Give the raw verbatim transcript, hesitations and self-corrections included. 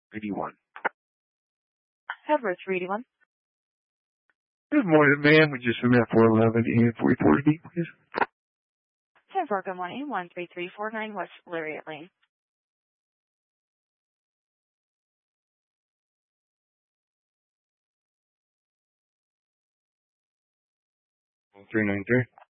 eighty-one. Edward three eighty-one. Good morning, ma'am. We just met four eleven and forty-four D, please. ten four, good morning. one three three four nine West Lariat Lane. three nine three.